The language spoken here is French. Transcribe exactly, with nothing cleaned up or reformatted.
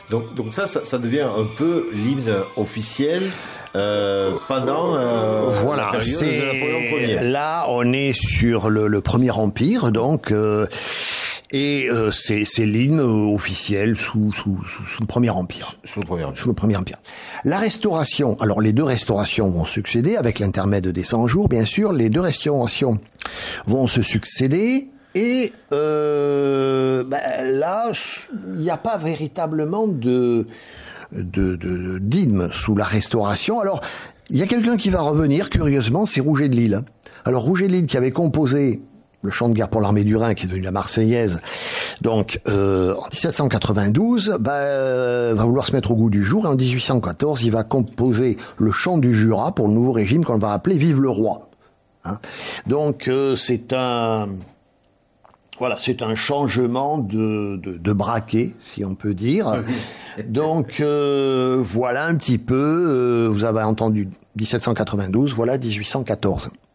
Donc, donc ça, ça, ça devient un peu l'hymne officiel euh, pendant euh, voilà, la période c'est, de Napoléon Ier. Là, on est sur le, le Premier Empire, donc, euh, et euh, c'est, c'est l'hymne officiel sous, sous, sous, sous le Premier Empire. Sous le Premier Empire. Sous le Premier Empire. La Restauration, alors les deux restaurations vont succéder, avec l'intermède des cent jours, bien sûr, les deux restaurations vont se succéder, et euh, ben, là, il n'y a pas véritablement de... de, de d'hymne sous la Restauration. Alors, il y a quelqu'un qui va revenir, curieusement, c'est Rouget de Lille. Alors, Rouget de Lille, qui avait composé le chant de guerre pour l'armée du Rhin, qui est devenu la Marseillaise, donc euh, en dix-sept cent quatre-vingt-douze, bah, euh, va vouloir se mettre au goût du jour. Et en dix-huit cent quatorze, il va composer le chant du Jura pour le nouveau régime qu'on va appeler Vive le Roi. Hein. Donc, euh, c'est un... Voilà, c'est un changement de, de, de braquet, si on peut dire. Donc, euh, voilà un petit peu, euh, vous avez entendu dix-sept cent quatre-vingt-douze, voilà dix-huit cent quatorze.